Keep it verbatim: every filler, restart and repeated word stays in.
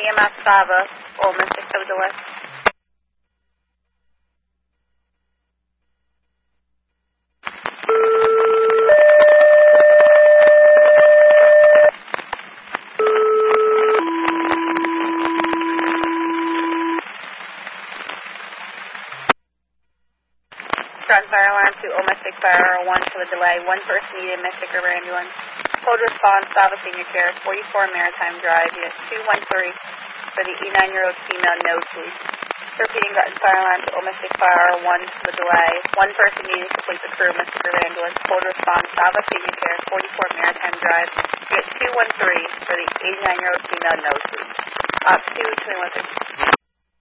E M S Sava, Ole Miss six oh delay. Strong fire alarm to Ole Miss six Fire one to a delay. One person needed Mystic River ambulance. Hold response, Sava Senior Care, forty-four Maritime Drive, unit two one three for the eighty-nine-year-old female nosebleed. Repeating Button fire alarm to Ole Miss six Fire one to a delay. One person needed to complete the crew, Mystic River ambulance. Hold response, Sava Senior Care, forty-four Maritime Drive, unit two one three for the eighty-nine-year-old female nosebleed. Op two, twenty-one thirty.